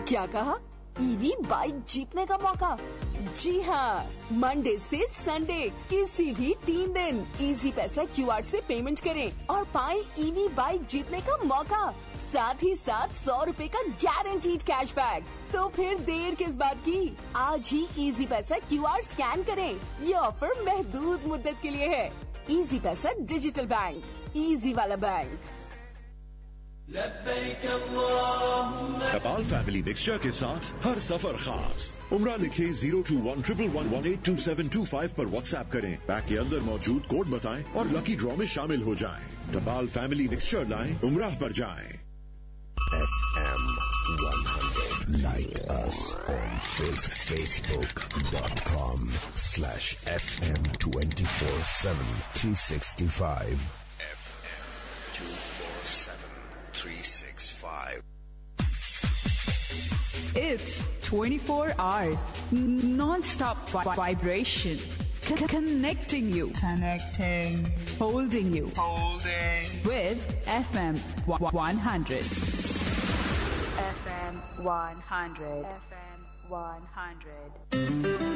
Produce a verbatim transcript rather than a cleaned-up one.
کیا کہا؟ ایوی بائک جیتنے کا موقع؟ جی ہاں، منڈے سے سنڈے کسی بھی تین دن ایزی پیسہ کیو آر سے پیمنٹ کریں اور پائیں ایوی بائک جیتنے کا موقع، ساتھ ہی ساتھ سو روپے کا گارنٹیڈ کیش بیک۔ تو پھر دیر کس بات کی، آج ہی ایزی پیسہ کیو آر اسکین کریں۔ یہ آفر محدود مدت کے لیے ہے۔ ایزی پیسہ ڈیجیٹل بینک، ایزی والا بینک۔ ٹپال فیملی مکسچر کے ساتھ ہر سفر خاص۔ عمرہ لکھیں zero to one triple one one at to seven to five per what's app کریں، پیک کے اندر موجود کوڈ بتائیں اور لکی ڈرا میں شامل ہو جائیں۔ ٹپال فیملی مکسچر لائیں، عمرہ پر جائیں۔ F M one hundred like us on facebook dot com slash F M twenty four seven three sixty five F M to four seven three six five. It's twenty-four hours non-stop vi- vibration, C- connecting you, connecting, holding you, holding with F M one hundred. F M one hundred. F M one hundred.